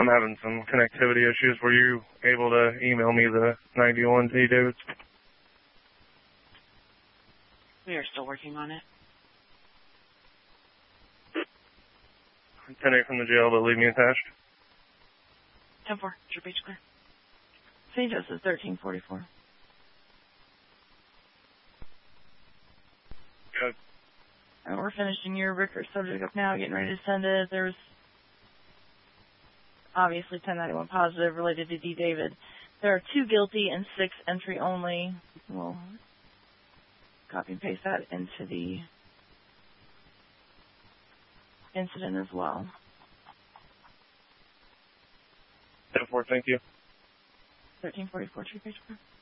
I'm having some connectivity issues. Were you able to email me the 91 T, David? We are still working on it. 10-8 from the jail, but leave me attached. 10-4, your page clear. St. Joseph's 1344. Good. And we're finishing your Rickert subject up now, getting ready to send it. There's obviously 1091 positive related to D. David. There are 2 guilty and 6 entry only. We'll copy and paste that into the incident as well. 10-4, thank you. 1344, 2 page 4.